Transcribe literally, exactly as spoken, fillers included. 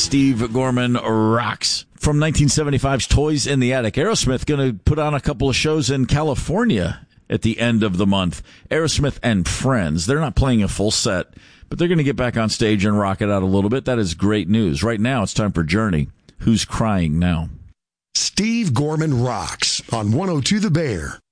Steve Gorman rocks. From nineteen seventy-five's Toys in the Attic, Aerosmith going to put on a couple of shows in California at the end of the month. Aerosmith and Friends. They're not playing a full set, but they're going to get back on stage and rock it out a little bit. That is great news. Right now, it's time for Journey. Who's Crying Now? Steve Gorman rocks on one oh two The Bear.